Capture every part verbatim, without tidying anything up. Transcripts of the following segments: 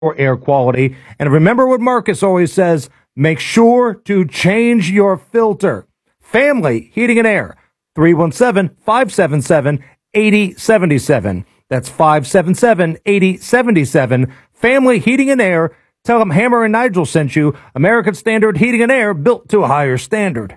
for air quality. And remember what Marcus always says, make sure to change your filter. Family Heating and Air, three one seven, five seven seven, eight zero seven seven. That's five seven seven, eight zero seven seven. Family Heating and Air. Tell them Hammer and Nigel sent you. American Standard Heating and Air, built to a higher standard.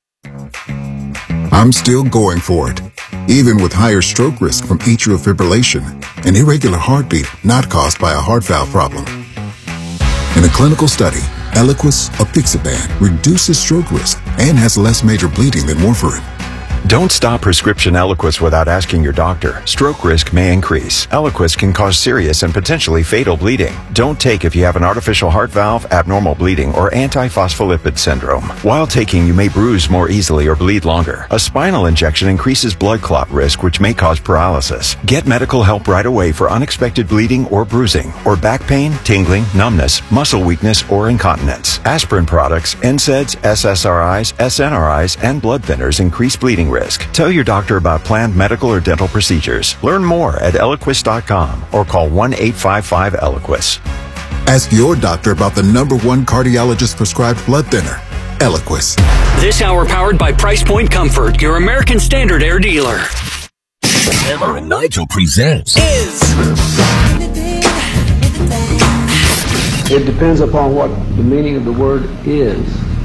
I'm still going for it, even with higher stroke risk from atrial fibrillation, an irregular heartbeat not caused by a heart valve problem. In a clinical study, Eliquis apixaban reduces stroke risk and has less major bleeding than warfarin. Don't stop prescription Eliquis without asking your doctor. Stroke risk may increase. Eliquis can cause serious and potentially fatal bleeding. Don't take if you have an artificial heart valve, abnormal bleeding, or antiphospholipid syndrome. While taking, you may bruise more easily or bleed longer. A spinal injection increases blood clot risk, which may cause paralysis. Get medical help right away for unexpected bleeding or bruising, or back pain, tingling, numbness, muscle weakness, or incontinence. Aspirin products, N SAIDs, S S R Is, S N R Is, and blood thinners increase bleeding risk. Tell your doctor about planned medical or dental procedures. Learn more at Eliquis dot com or call one eight five five Eliquis. Ask your doctor about the number one cardiologist prescribed blood thinner, Eliquis. This hour powered by Price Point Comfort, your American Standard Air dealer. Hammer and Nigel presents Is. It depends upon what the meaning of the word is.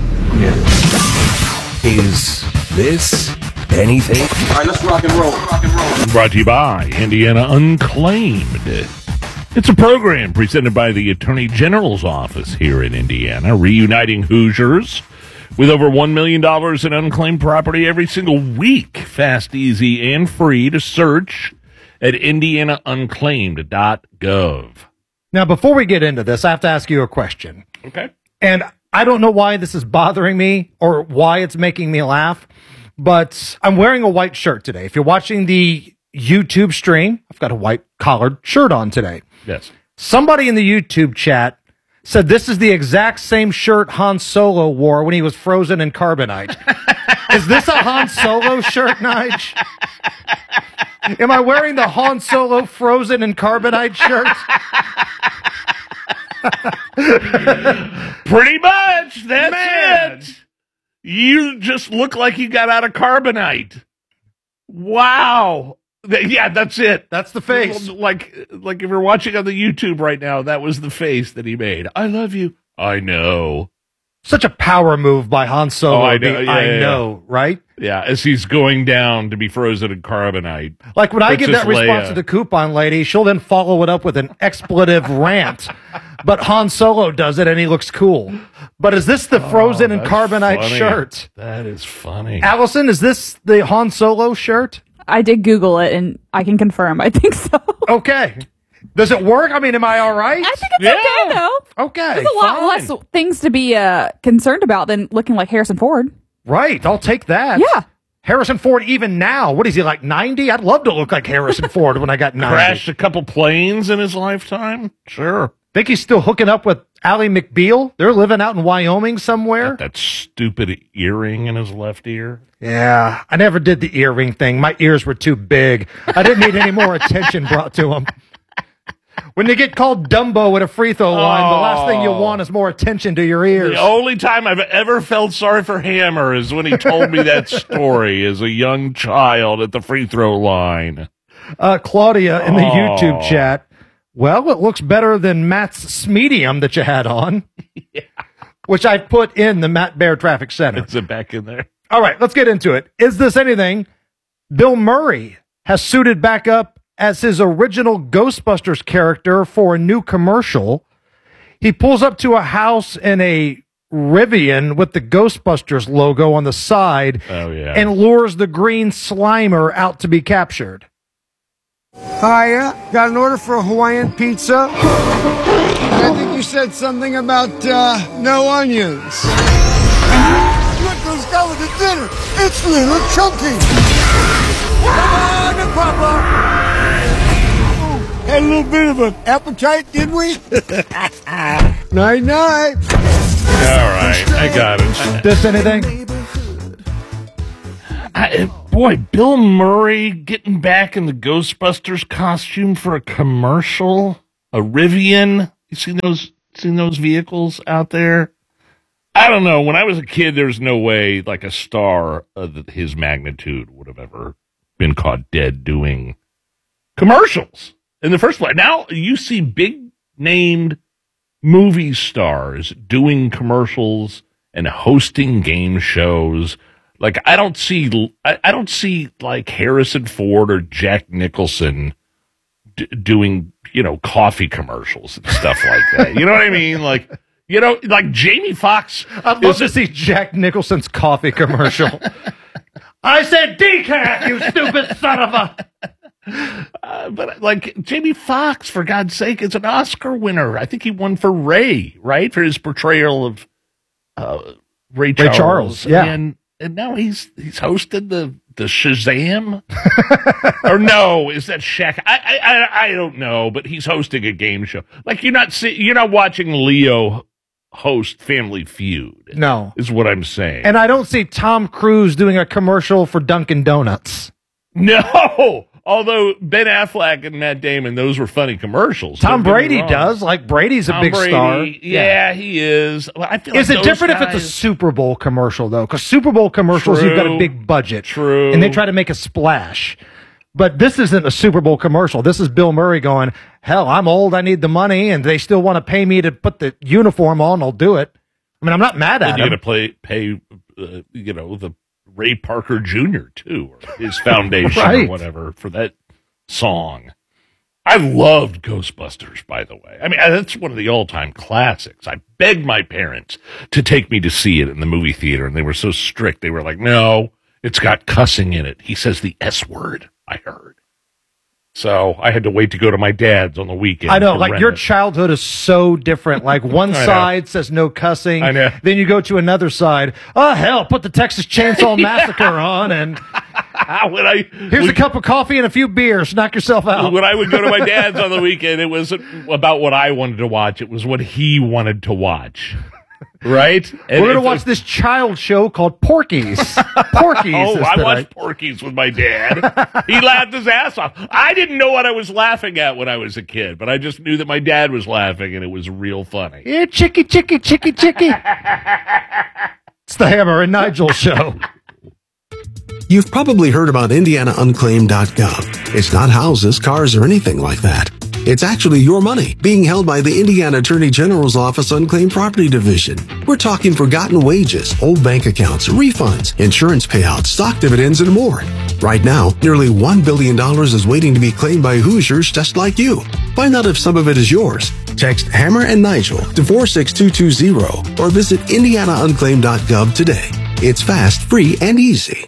Yeah. Is this anything? All right, let's rock and roll. Rock and roll. Brought to you by Indiana Unclaimed. It's a program presented by the Attorney General's office here in Indiana, reuniting Hoosiers with over one million dollars in unclaimed property every single week. Fast, easy, and free to search at indiana unclaimed dot gov. Now, before we get into this, I have to ask you a question. Okay. And I don't know why this is bothering me or why it's making me laugh, but I'm wearing a white shirt today. If you're watching the YouTube stream, I've got a white collared shirt on today. Yes. Somebody in the YouTube chat said this is the exact same shirt Han Solo wore when he was frozen in carbonite. Is this a Han Solo shirt, Nige? Am I wearing the Han Solo frozen in carbonite shirt? Pretty much. That's Man. it. You just look like you got out of carbonite. Wow. Th- Yeah, that's it. That's the face. Like, like if you're watching on the YouTube right now, that was the face that he made. I love you. I know. Such a power move by Han Solo. Oh, I know. The, Yeah, I yeah, know, right? Yeah, as he's going down to be frozen in carbonite. Like when I give Princess that response Leia. to the coupon lady, she'll then follow it up with an expletive rant. But Han Solo does it and he looks cool. But is this the frozen Oh, in that's carbonite funny. shirt? That is funny. Allison, is this the Han Solo shirt? I did Google it, and I can confirm. I think so. Okay. Does it work? I mean, am I all right? I think it's Yeah. okay, though. Okay. There's a lot fine. less things to be uh, concerned about than looking like Harrison Ford. Right. I'll take that. Yeah. Harrison Ford, even now, what is he, like ninety? I'd love to look like Harrison Ford when I got ninety. Crashed a couple planes in his lifetime? Sure. Think he's still hooking up with Ally McBeal? They're living out in Wyoming somewhere. That stupid earring in his left ear. Yeah, I never did the earring thing. My ears were too big. I didn't need any more attention brought to them. When you get called Dumbo at a free throw line, the last thing you want is more attention to your ears. The only time I've ever felt sorry for Hammer is when he told me that story as a young child at the free throw line. Uh, Claudia in the Oh. YouTube chat. Well, it looks better than Matt's medium that you had on, Yeah. which I put in the Matt Bear Traffic Center. Is it back in there? All right, let's get into it. Is this anything? Bill Murray has suited back up as his original Ghostbusters character for a new commercial. He pulls up to a house in a Rivian with the Ghostbusters logo on the side Oh, yeah. and lures the green Slimer out to be captured. Hiya, got an order for a Hawaiian pizza. I think you said something about uh, no onions. Look who's got with the dinner. It's Little Chunky. Come on, Papa. Had a little bit of an appetite, didn't we? Night night. All right, I got it. Is this anything? I, boy, Bill Murray getting back in the Ghostbusters costume for a commercial, a Rivian You seen those, seen those vehicles out there? I don't know. When I was a kid, there's no way like a star of his magnitude would have ever been caught dead doing commercials in the first place. Now you see big named movie stars doing commercials and hosting game shows. Like I don't see, I, I don't see like Harrison Ford or Jack Nicholson d- doing, you know, coffee commercials and stuff like that. You know what I mean? Like, you know, like Jamie Foxx. I'd love to see Jack Nicholson's coffee commercial. I said decaf, you stupid son of a. Uh, but like Jamie Foxx, for God's sake, is an Oscar winner. I think he won for Ray, right, for his portrayal of uh, Ray Charles. Ray Charles, yeah. And and now he's he's hosted the the Shazam, or no, is that Shaq? I, I I don't know, but he's hosting a game show. Like you're not see, you're not watching Leo host Family Feud. No, is what I'm saying. And I don't see Tom Cruise doing a commercial for Dunkin' Donuts. No. Although Ben Affleck and Matt Damon, those were funny commercials. Tom Brady does. Like, Brady's a Tom big Brady, star. Yeah, yeah, he is. Well, I feel is like it different guys... if it's a Super Bowl commercial, though? Because Super Bowl commercials, True. you've got a big budget. True. And they try to make a splash. But this isn't a Super Bowl commercial. This is Bill Murray going, hell, I'm old, I need the money, and they still want to pay me to put the uniform on, I'll do it. I mean, I'm not mad at and him. You're going to play, pay, uh, you know, the Ray Parker Junior, too, or his foundation right. or whatever for that song. I loved Ghostbusters, by the way. I mean, that's one of the all-time classics. I begged my parents to take me to see it in the movie theater, and they were so strict. They were like, no, it's got cussing in it. He says the S word, I heard. So I had to wait to go to my dad's on the weekend. I know, like rent your it. childhood is so different. Like one side says no cussing. I know. Then you go to another side. Oh, hell, put the Texas Chainsaw Massacre on, and when I, here's when, a cup of coffee and a few beers. Knock yourself out. When I would go to my dad's on the weekend, it wasn't about what I wanted to watch. It was what he wanted to watch. Right? And We're going to watch this child show called Porky's. Porky's. Oh, is I tonight. watched Porky's with my dad. He laughed his ass off. I didn't know what I was laughing at when I was a kid, but I just knew that my dad was laughing, and it was real funny. Yeah, chicky, chicky, chicky, chicky. It's the Hammer and Nigel show. You've probably heard about Indiana Unclaimed dot gov. It's not houses, cars, or anything like that. It's actually your money being held by the Indiana Attorney General's Office Unclaimed Property Division. We're talking forgotten wages, old bank accounts, refunds, insurance payouts, stock dividends, and more. Right now, nearly one billion dollars is waiting to be claimed by Hoosiers just like you. Find out if some of it is yours. Text Hammer and Nigel to four six two two zero or visit Indiana Unclaimed dot gov today. It's fast, free, and easy.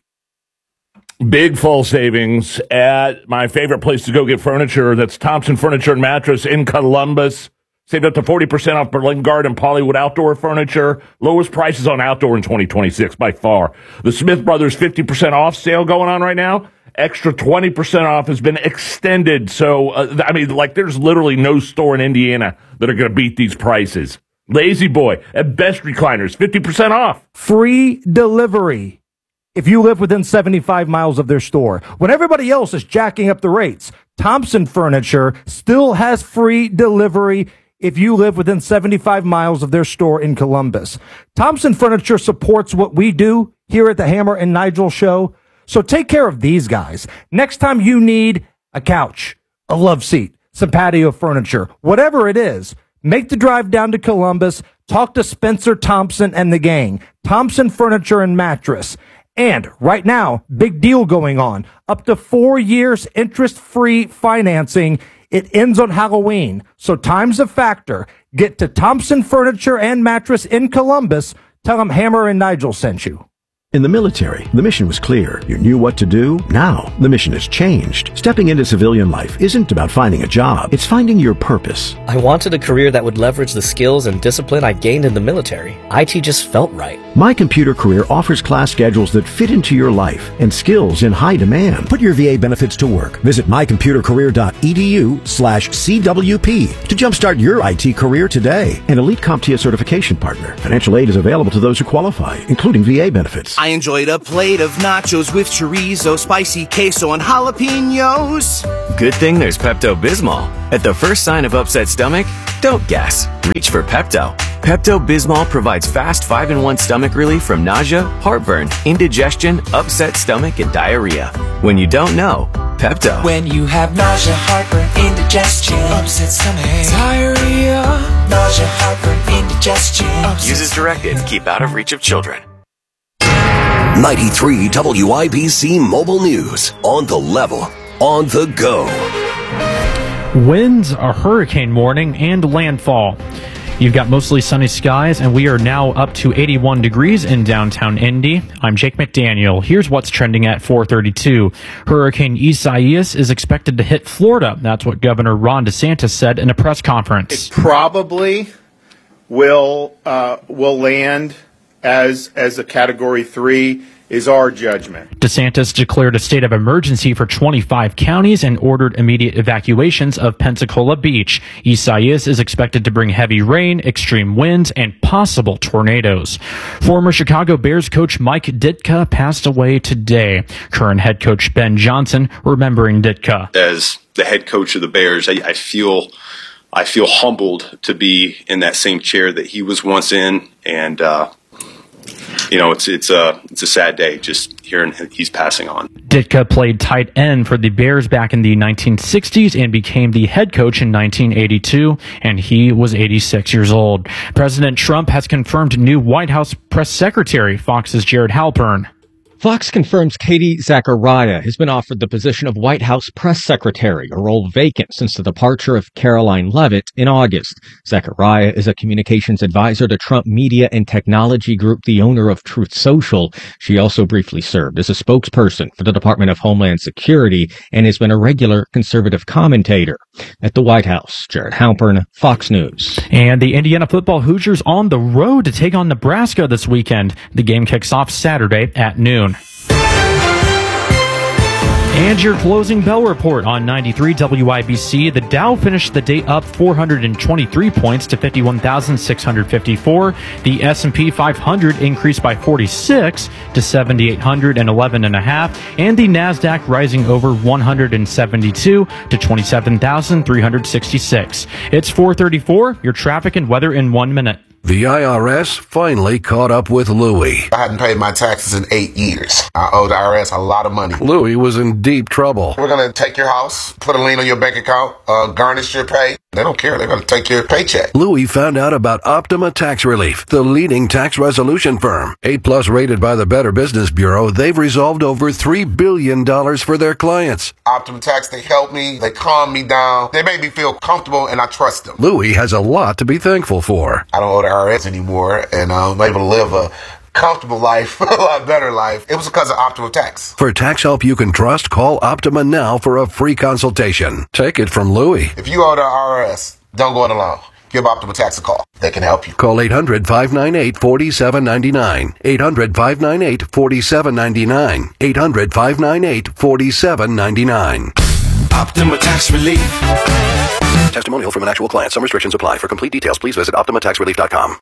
Big fall savings at my favorite place to go get furniture. That's Thompson Furniture and Mattress in Columbus. Saved up to forty percent off Berlin Guard and Pollywood outdoor furniture. Lowest prices on outdoor in twenty twenty-six by far. The Smith Brothers fifty percent off sale going on right now. Extra twenty percent off has been extended. So, uh, I mean, like there's literally no store in Indiana that are going to beat these prices. Lazy Boy at Best Recliners, fifty percent off. Free delivery if you live within seventy-five miles of their store. When everybody else is jacking up the rates, Thompson Furniture still has free delivery if you live within seventy-five miles of their store in Columbus. Thompson Furniture supports what we do here at the Hammer and Nigel show. So take care of these guys. Next time you need a couch, a love seat, some patio furniture, whatever it is, make the drive down to Columbus. Talk to Spencer Thompson and the gang. Thompson Furniture and Mattress. And right now, big deal going on. Up to four years interest-free financing. It ends on Halloween. So time's a factor. Get to Thompson Furniture and Mattress in Columbus. Tell them Hammer and Nigel sent you. In the military, the mission was clear. You knew what to do. Now, the mission has changed. Stepping into civilian life isn't about finding a job. It's finding your purpose. I wanted a career that would leverage the skills and discipline I gained in the military. I T just felt right. My Computer Career offers class schedules that fit into your life and skills in high demand. Put your V A benefits to work. Visit mycomputercareer.edu slash CWP to jumpstart your I T career today. An Elite CompTIA certification partner. Financial aid is available to those who qualify, including V A benefits. I enjoyed a plate of nachos with chorizo, spicy queso, and jalapenos. Good thing there's Pepto-Bismol. At the first sign of upset stomach, don't guess. Reach for Pepto. Pepto-Bismol provides fast five in one stomach relief from nausea, heartburn, indigestion, upset stomach, and diarrhea. When you don't know, Pepto. When you have nausea, heartburn, indigestion, upset stomach, diarrhea, nausea, heartburn, indigestion. Use as directed. Keep out of reach of children. ninety-three W I B C Mobile News. On the level. On the go. Winds, a hurricane warning, and landfall. You've got mostly sunny skies, and we are now up to eighty-one degrees in downtown Indy. I'm Jake McDaniel. Here's what's trending at four thirty-two. Hurricane Isaias is expected to hit Florida. That's what Governor Ron DeSantis said in a press conference. It probably will uh, will land as as a Category three. Is our judgment. DeSantis declared a state of emergency for twenty-five counties and ordered immediate evacuations of Pensacola Beach. Isaias is expected to bring heavy rain, extreme winds, and possible tornadoes. Former Chicago Bears coach Mike Ditka passed away today. Current head coach Ben Johnson remembering Ditka. As the head coach of the Bears, I, I feel I feel humbled to be in that same chair that he was once in, and uh, you know, it's it's a it's a sad day just hearing he's passing on. Ditka played tight end for the Bears back in the nineteen sixties and became the head coach in nineteen eighty-two, and he was eighty-six years old. President Trump has confirmed new White House press secretary. Fox's Jared Halpern. Fox confirms Katie Zachariah has been offered the position of White House press secretary, a role vacant since the departure of Caroline Leavitt in August. Zachariah is a communications advisor to Trump Media and Technology Group, the owner of Truth Social. She also briefly served as a spokesperson for the Department of Homeland Security and has been a regular conservative commentator. At the White House, Jared Halpern, Fox News. And the Indiana football Hoosiers on the road to take on Nebraska this weekend. The game kicks off Saturday at noon. And your closing bell report on ninety-three W I B C. The Dow finished the day up four hundred twenty-three points to fifty-one thousand six hundred fifty-four. The S and P five hundred increased by forty-six to seven thousand eight hundred eleven and a half. And the NASDAQ rising over one hundred seventy-two to twenty-seven thousand three hundred sixty-six. It's four thirty-four. Your traffic and weather in one minute. The I R S finally caught up with Louie. I hadn't paid my taxes in eight years. I owe the I R S a lot of money. Louie was in deep trouble. We're going to take your house, put a lien on your bank account, uh, garnish your pay. They don't care. They're going to take your paycheck. Louie found out about Optima Tax Relief, the leading tax resolution firm. eight plus rated by the Better Business Bureau, they've resolved over three billion dollars for their clients. Optima Tax, they help me. They calm me down. They make me feel comfortable, and I trust them. Louie has a lot to be thankful for. I don't owe the I R S anymore, and I'm able to live a comfortable life, a lot better life. It was because of Optima Tax. For tax help you can trust, call Optima now for a free consultation. Take it from Louie. If you owe the I R S, don't go it alone. Give Optima Tax a call. They can help you. Call eight hundred, five nine eight, four seven nine nine. eight hundred, five nine eight, four seven nine nine. eight hundred, five nine eight, four seven nine nine. Optima Tax Relief. Testimonial from an actual client. Some restrictions apply. For complete details, please visit optima tax relief dot com.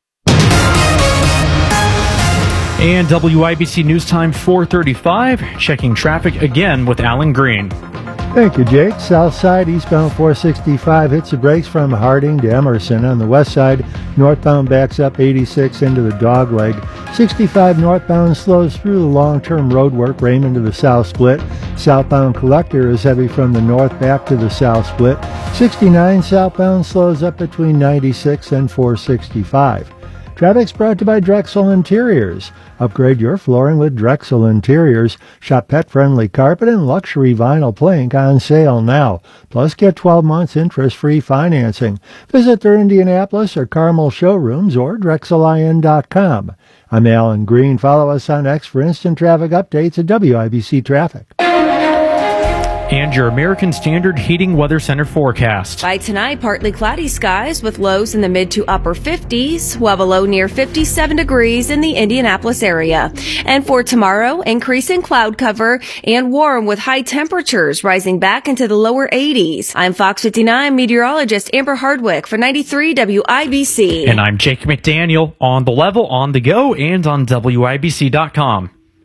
And W I B C News Time four thirty-five, checking traffic again with Alan Green. Thank you, Jake. South side, eastbound four sixty-five hits the brakes from Harding to Emerson. On the west side, northbound backs up eighty-six into the dogleg. sixty-five northbound slows through the long-term road work, Raymond to the south split. Southbound Collector is heavy from the north back to the south split. sixty-nine southbound slows up between ninety-six and four sixty-five. Traffic's brought to you by Drexel Interiors. Upgrade your flooring with Drexel Interiors. Shop pet-friendly carpet and luxury vinyl plank on sale now. Plus, get twelve months interest-free financing. Visit their Indianapolis or Carmel showrooms or drexel I N dot com. I'm Alan Green. Follow us on X for instant traffic updates at W I B C Traffic. And your American Standard Heating Weather Center forecast. By tonight, partly cloudy skies with lows in the mid to upper fifties. We'll have a low near fifty-seven degrees in the Indianapolis area. And for tomorrow, increasing cloud cover and warm with high temperatures rising back into the lower eighties. I'm Fox fifty-nine meteorologist Amber Hardwick for ninety-three W I B C. And I'm Jake McDaniel, on the level, on the go, and on W I B C dot com.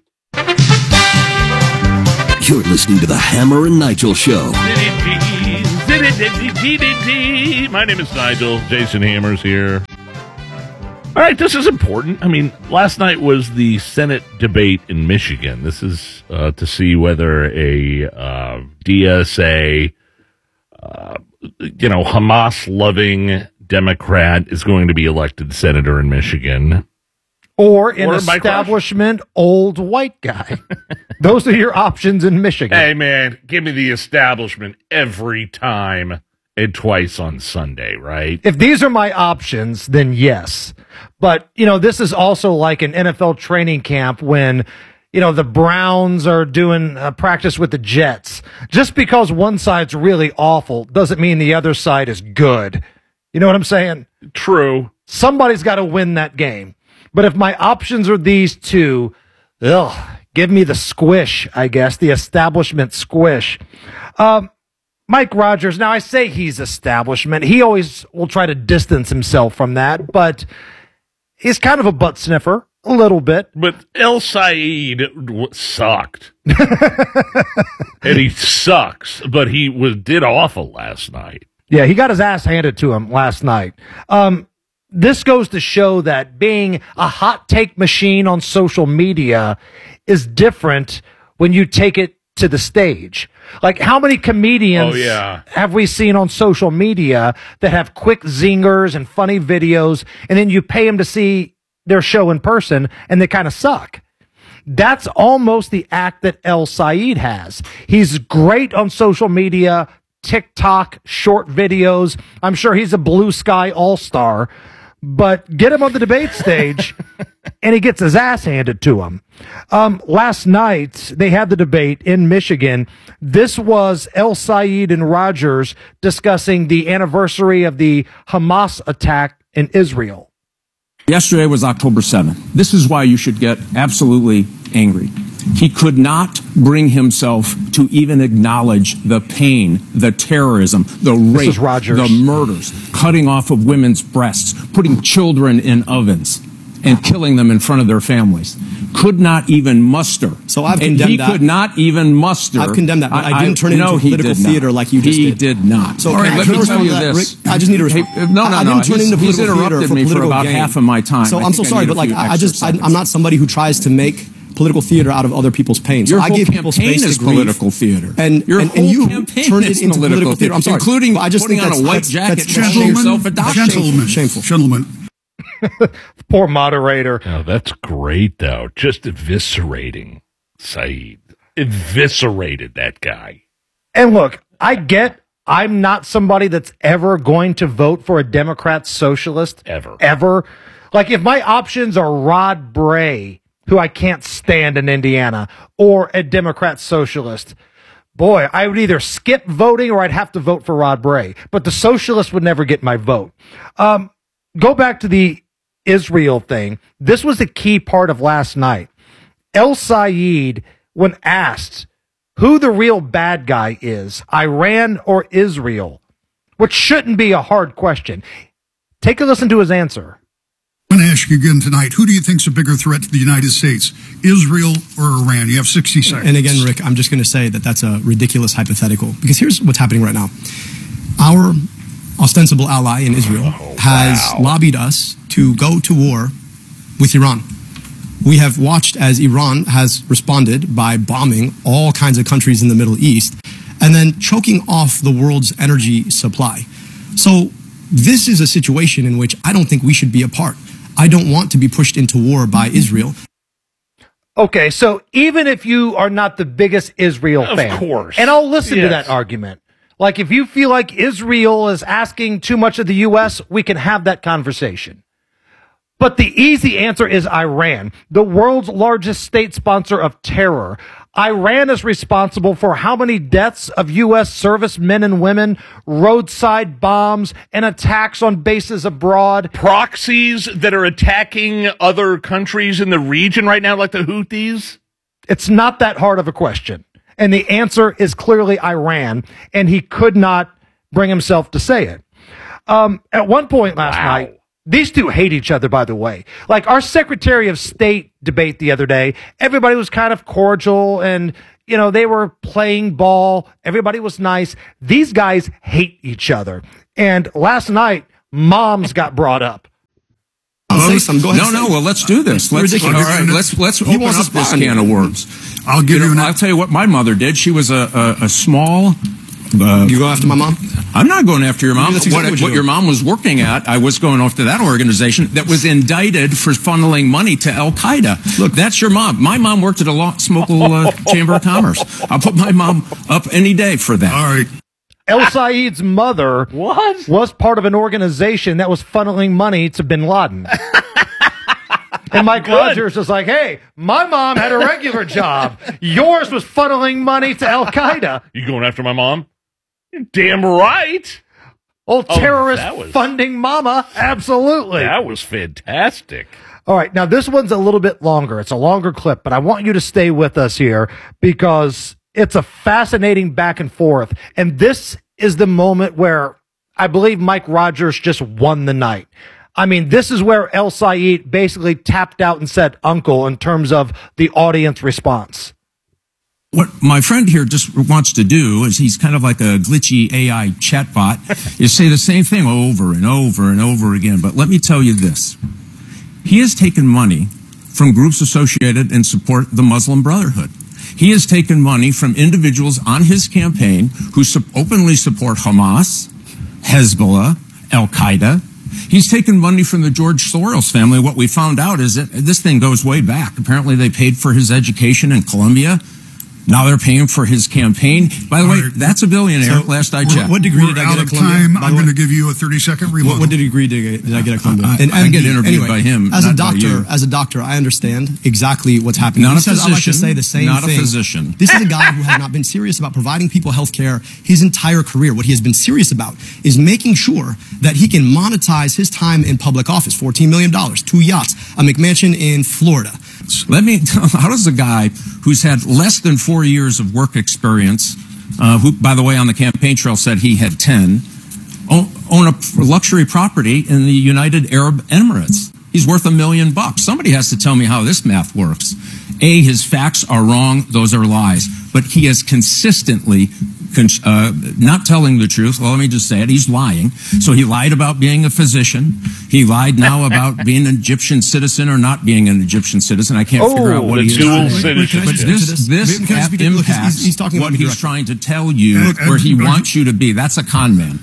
You're listening to the Hammer and Nigel Show. My name is Nigel. Jason Hammer's here. All right, this is important. I mean, last night was the Senate debate in Michigan. This is uh, to see whether a uh, D S A, uh, you know, Hamas-loving Democrat is going to be elected senator in Michigan. Or an Or establishment old white guy. Those are your options in Michigan. Hey, man, give me the establishment every time and twice on Sunday, right? If these are my options, then yes. But, you know, this is also like an N F L training camp when, you know, the Browns are doing a practice with the Jets. Just because one side's really awful doesn't mean the other side is good. You know what I'm saying? True. Somebody's got to win that game. But if my options are these two, ugh, give me the squish, I guess, the establishment squish. Um, Mike Rogers, now I say he's establishment. He always will try to distance himself from that, but he's kind of a butt sniffer, a little bit. But El Said w- sucked. And he sucks, but he was did awful last night. Yeah, he got his ass handed to him last night. Um, this goes to show that being a hot take machine on social media is different when you take it to the stage. Like, how many comedians Oh, yeah. have we seen on social media that have quick zingers and funny videos, and then you pay them to see their show in person, and they kind of suck? That's almost the act that El Said has. He's great on social media, TikTok, short videos. I'm sure he's a blue sky all-star. But get him on the debate stage, and he gets his ass handed to him. Um, last night, they had the debate in Michigan. This was El Said and Rogers discussing the anniversary of the Hamas attack in Israel. Yesterday was October seventh. This is why you should get absolutely angry. He could not bring himself to even acknowledge the pain, the terrorism, the rape, the murders, cutting off of women's breasts, putting children in ovens, and killing them in front of their families. Could not even muster. So I've and condemned he that. could not even muster. I've condemned that, but I, I didn't turn it no, into political theater not. like you just he did. He did not. So All right, can let I me respond tell you to that, this. Rick? I just need to respond. Hey, no, no, I no. didn't turn He's, into he's political theater interrupted for me for political about gain. half of my time. So I I'm so think I sorry, need a but like few I, I extra just I, seconds. I'm not somebody who tries to make political theater out of other people's pain. So Your I whole give people campaign space is to grieve. political theater. And, Your and, whole and you campaign turn is it into political political theater. I'm sorry, including but I just putting think on a that's, white that's, jacket that's and calling yourself a doctor. Gentlemen, shameful. Gentlemen. Poor moderator. Oh, that's great, though. Just eviscerating Said. Eviscerated that guy. And look, I get I'm not somebody that's ever going to vote for a Democrat socialist. Ever. Ever. Like, if my options are Rod Bray, who I can't stand in Indiana, or a Democrat socialist, boy, I would either skip voting or I'd have to vote for Rod Bray. But the socialist would never get my vote. Um, go back to the Israel thing. This was a key part of last night. El Said, when asked who the real bad guy is, Iran or Israel, which shouldn't be a hard question. Take a listen to his answer. I'm going to ask you again tonight, who do you think is a bigger threat to the United States, Israel or Iran? You have sixty seconds. And again, Rick, I'm just going to say that that's a ridiculous hypothetical, because here's what's happening right now. Our ostensible ally in Israel oh, has wow. lobbied us to go to war with Iran. We have watched as Iran has responded by bombing all kinds of countries in the Middle East and then choking off the world's energy supply. So this is a situation in which I don't think we should be a part. I don't want to be pushed into war by Israel. Okay, so even if you are not the biggest Israel of fan, of course, and I'll listen yes. to that argument. Like, if you feel like Israel is asking too much of the U S, we can have that conversation. But the easy answer is Iran, the world's largest state sponsor of terror. Iran is responsible for how many deaths of U S servicemen and women, roadside bombs, and attacks on bases abroad. Proxies that are attacking other countries in the region right now, like the Houthis? It's not that hard of a question. And the answer is clearly Iran, and he could not bring himself to say it. Um, at one point last wow. night, these two hate each other, by the way. Like, our Secretary of State debate the other day, everybody was kind of cordial and, you know, they were playing ball. Everybody was nice. These guys hate each other. And last night, moms got brought up. I'll say some. Go ahead. No, no. Well, let's do this. Let's, all ridiculous. right, let's let's He open wants up to this respond. can of worms. I'll give you, know, an. I'll tell you what my mother did. She was a a, a small. Uh, You go after my mom? I'm not going after your mom. That's exactly what what you what do. your mom was working at, I was going after that organization that was indicted for funneling money to Al Qaeda. Look, that's your mom. My mom worked at a law, Smokel uh, Chamber of Commerce. I'll put my mom up any day for that. All right. El Said's mother What? was part of an organization that was funneling money to bin Laden. And Mike Rogers was like, hey, my mom had a regular job. Yours was funneling money to Al Qaeda. You going after my mom? You're damn right. Old Oh, terrorist that was- funding mama. Absolutely. That was fantastic. All right. Now, this one's a little bit longer. It's a longer clip, but I want you to stay with us here because it's a fascinating back and forth. And this is the moment where I believe Mike Rogers just won the night. I mean, this is where El Said basically tapped out and said uncle in terms of the audience response. What my friend here just wants to do is he's kind of like a glitchy A I chatbot, is say the same thing over and over and over again. But let me tell you this. He has taken money from groups associated and support the Muslim Brotherhood. He has taken money from individuals on his campaign who su- openly support Hamas, Hezbollah, Al Qaeda. He's taken money from the George Soros family. What we found out is that this thing goes way back. Apparently they paid for his education in Columbia. Now they're paying for his campaign. By the way, that's a billionaire, So, last I we're- checked. What degree We're did I out get of at Columbia? time. By I'm the way? gonna give you a thirty second rebuttal. What, what degree did, did I get at Columbia? I- I get interviewed by him, As a not by doctor, you. as a doctor, I understand exactly what's happening. Not he a says I like to physician, say the same not a thing. physician. This is a guy who has not been serious about providing people health care his entire career. What he has been serious about is making sure that he can monetize his time in public office. fourteen million dollars, two yachts, a McMansion in Florida. Let me tell, how does a guy who's had less than four years of work experience, uh, who, by the way, on the campaign trail said he had ten, own, own a luxury property in the United Arab Emirates? He's worth a million bucks. Somebody has to tell me how this math works. A, his facts are wrong. Those are lies. But he has consistently uh, not telling the truth. Well, let me just say it. He's lying. So he lied about being a physician. He lied now about being an Egyptian citizen or not being an Egyptian citizen. I can't Oh, figure out what the he is. dual But citizenship. this, this Can I app speak- look, he's- impacts he's talking what about me he's directly. trying to tell you, And- and- where he and- wants you to be. That's a con man.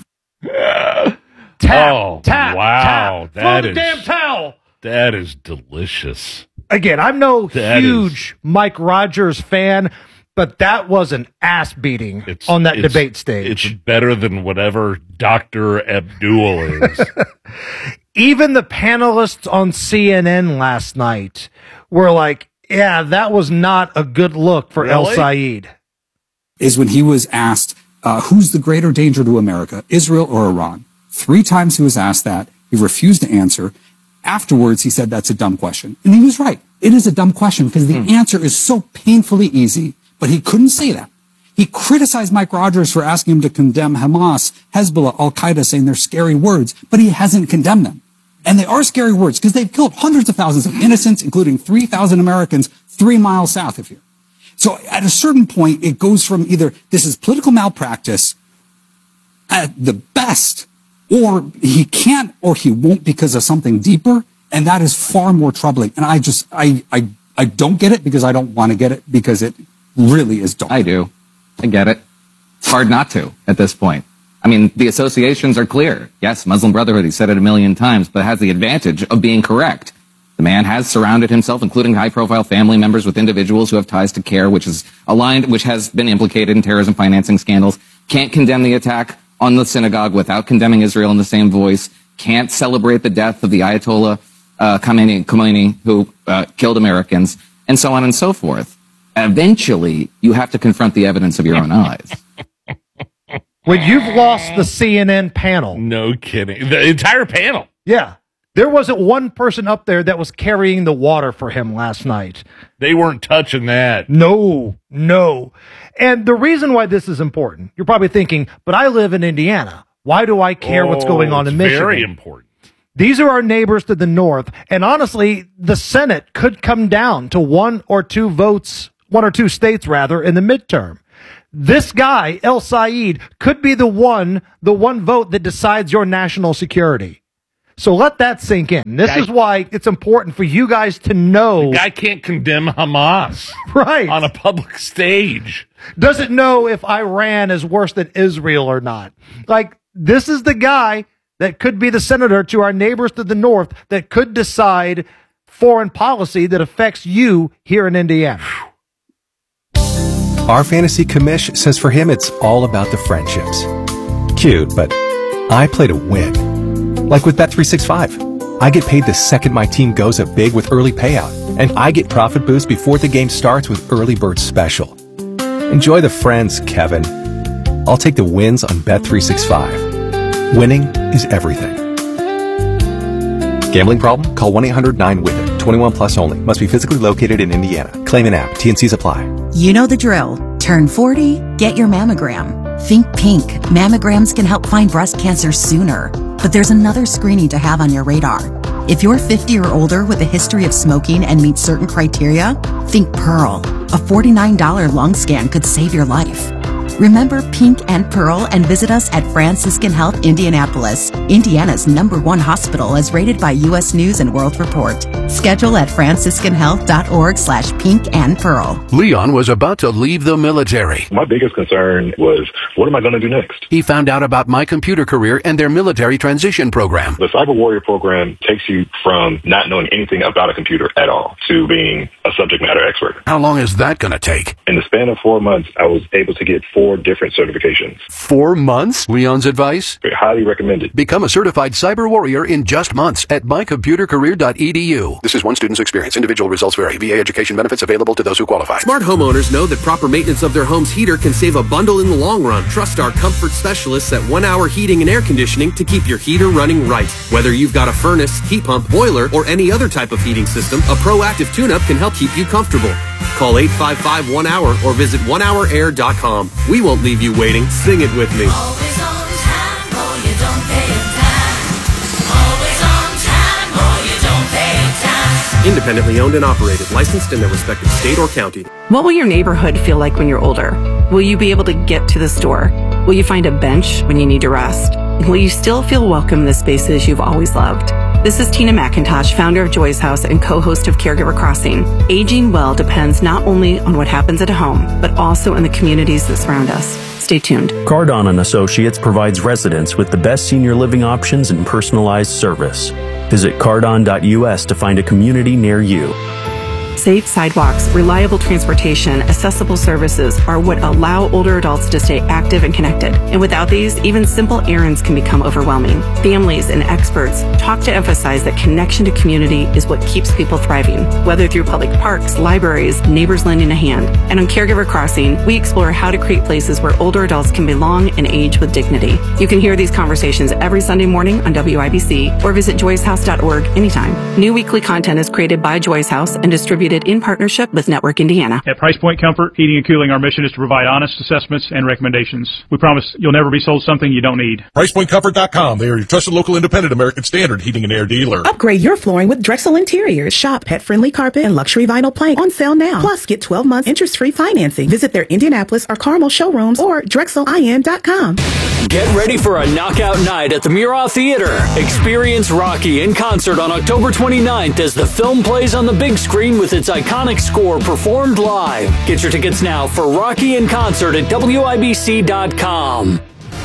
Tap, Oh, tap, wow. tap. Throw That the is- damn towel. That is delicious. Again, I'm no That huge Mike Rogers fan, but that was an ass beating on that It's- debate stage. It's better than whatever Doctor Abdul is. Even the panelists on C N N last night were like, yeah, that was not a good look for El Really? Said. Is when he was asked, uh, who's the greater danger to America, Israel or Iran? Three times he was asked that. He refused to answer. Afterwards, he said that's a dumb question. And he was right. It is a dumb question because the answer is so painfully easy, but he couldn't say that. He criticized Mike Rogers for asking him to condemn Hamas, Hezbollah, Al Qaeda, saying they're scary words, but he hasn't condemned them. And they are scary words because they've killed hundreds of thousands of innocents, including three thousand Americans three miles south of here. So at a certain point, it goes from either this is political malpractice at the best, or he can't or he won't because of something deeper. And that is far more troubling. And I just, I, I, I don't get it because I don't want to get it because it really is dumb. I do. I get it. It's hard not to at this point. I mean, the associations are clear. Yes, Muslim Brotherhood, he said it a million times, but has the advantage of being correct. The man has surrounded himself, including high-profile family members, with individuals who have ties to CARE, which is aligned, which has been implicated in terrorism financing scandals. Can't condemn the attack on the synagogue without condemning Israel in the same voice. Can't celebrate the death of the Ayatollah uh, Khomeini, Khomeini, who uh, killed Americans, and so on and so forth. Eventually, you have to confront the evidence of your own eyes. When you've lost the C N N panel. No kidding. The entire panel. Yeah. There wasn't one person up there that was carrying the water for him last night. They weren't touching that. No, no. And the reason why this is important, you're probably thinking, but I live in Indiana. Why do I care what's going on in it's Michigan? Very important. These are our neighbors to the north. And honestly, the Senate could come down to one or two votes one or two states rather, in the midterm. This guy, El Said, could be the one, the one vote that decides your national security. So let that sink in. This Guy, is why it's important for you guys to know. The guy can't condemn Hamas right. on a public stage. Doesn't know if Iran is worse than Israel or not. Like, this is the guy that could be the senator to our neighbors to the north that could decide foreign policy that affects you here in Indiana. Our fantasy commish says for him it's all about the friendships. Cute, but I play to win. Like with Bet three sixty-five. I get paid the second my team goes up big with early payout, and I get profit boost before the game starts with Early Bird Special. Enjoy the friends, Kevin. I'll take the wins on Bet three sixty-five. Winning is everything. Gambling problem? Call one eight hundred nine with it. twenty-one plus only. Must be physically located in Indiana. Claim an app. T N Cs apply. You know the drill. Turn forty, get your mammogram. Think pink. Mammograms can help find breast cancer sooner. But there's another screening to have on your radar. If you're fifty or older with a history of smoking and meet certain criteria, think Pearl. A forty-nine dollars lung scan could save your life. Remember Pink and Pearl and visit us at Franciscan Health Indianapolis, Indiana's number one hospital as rated by U S News and World Report. Schedule at franciscanhealth.org slash pink and pearl. Leon was about to leave the military. My biggest concern was, what am I going to do next? He found out about My Computer Career and their military transition program. The Cyber Warrior program takes you from not knowing anything about a computer at all to being a subject matter expert. How long is that going to take? In the span of four months, I was able to get four different certifications. Four months? Leon's advice? Highly recommended. Become a certified cyber warrior in just months at my computer career dot e d u. This is one student's experience. Individual results vary. V A education benefits available to those who qualify. Smart homeowners know that proper maintenance of their home's heater can save a bundle in the long run. Trust our comfort specialists at One Hour Heating and Air Conditioning to keep your heater running right. Whether you've got a furnace, heat pump, boiler, or any other type of heating system, a proactive tune-up can help keep you comfortable. Call eight five five one hour or visit one hour air dot com. We won't leave you waiting. Sing it with me. Always on time, or you don't pay time. Always on time, or you don't pay time. Independently owned and operated, licensed in their respective state or county. What will your neighborhood feel like when you're older? Will you be able to get to the store? Will you find a bench when you need to rest? Will you still feel welcome in the spaces you've always loved? This is Tina McIntosh, founder of Joy's House and co-host of Caregiver Crossing. Aging well depends not only on what happens at home, but also in the communities that surround us. Stay tuned. Cardon and Associates provides residents with the best senior living options and personalized service. Visit cardon dot u s to find a community near you. Safe sidewalks, reliable transportation, accessible services are what allow older adults to stay active and connected. And without these, even simple errands can become overwhelming. Families and experts talk to emphasize that connection to community is what keeps people thriving, whether through public parks, libraries, neighbors lending a hand. And on Caregiver Crossing, we explore how to create places where older adults can belong and age with dignity. You can hear these conversations every Sunday morning on W I B C or visit joyce house dot org anytime. New weekly content is created by Joy's House and distributed in partnership with Network Indiana. At Price Point Comfort Heating and Cooling, our mission is to provide honest assessments and recommendations. We promise you'll never be sold something you don't need. price point comfort dot com. They are your trusted local independent American Standard heating and air dealer. Upgrade your flooring with Drexel Interiors. Shop pet-friendly carpet and luxury vinyl plank on sale now. Plus, get twelve months interest-free financing. Visit their Indianapolis or Carmel showrooms or drexel I N dot com. Get ready for a knockout night at the Murat Theater. Experience Rocky in concert on October twenty-ninth as the film plays on the big screen with its iconic score performed live. Get your tickets now for Rocky in concert at W I B C dot com.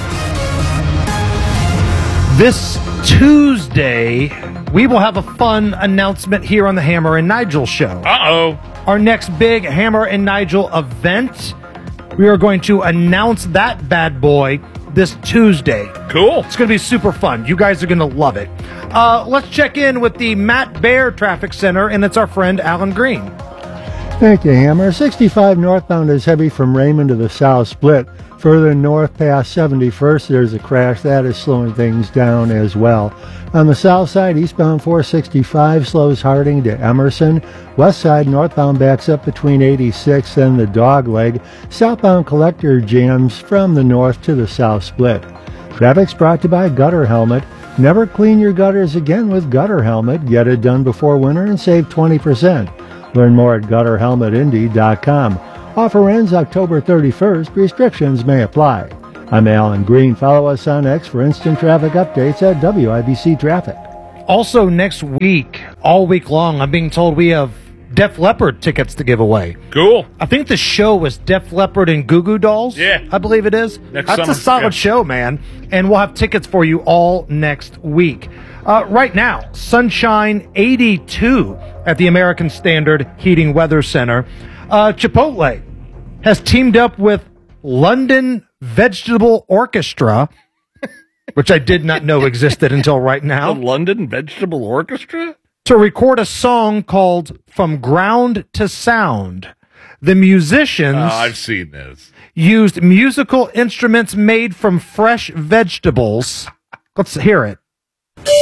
This Tuesday, we will have a fun announcement here on the Hammer and Nigel show. Uh-oh. Our next big Hammer and Nigel event, we are going to announce that bad boy this Tuesday. Cool. It's going to be super fun. You guys are going to love it. Uh, let's check in with the Matt Bear Traffic Center, and it's our friend Alan Green. Thank you, Hammer. sixty-five northbound is heavy from Raymond to the South Split. Further north past seventy-first, there's a crash. That is slowing things down as well. On the south side, eastbound four sixty-five slows Harding to Emerson. West side, northbound backs up between eighty-sixth and the Dogleg. Southbound collector jams from the north to the South Split. Traffic's brought to you by Gutter Helmet. Never clean your gutters again with Gutter Helmet. Get it done before winter and save twenty percent. Learn more at gutter helmet indy dot com. Offer ends October thirty-first. Restrictions may apply. I'm Alan Green. Follow us on X for instant traffic updates at W I B C Traffic. Also next week, all week long, I'm being told we have Def Leppard tickets to give away. Cool. I think the show was Def Leppard and Goo Goo Dolls. Yeah. I believe it is. Next That's summer. a solid Yeah. show, man. And we'll have tickets for you all next week. Uh, right now, sunshine eighty-two at the American Standard Heating Weather Center. Uh, Chipotle has teamed up with London Vegetable Orchestra, which I did not know existed until right now. The London Vegetable Orchestra? To record a song called From Ground to Sound. The musicians Oh, I've seen this. used musical instruments made from fresh vegetables. Let's hear it.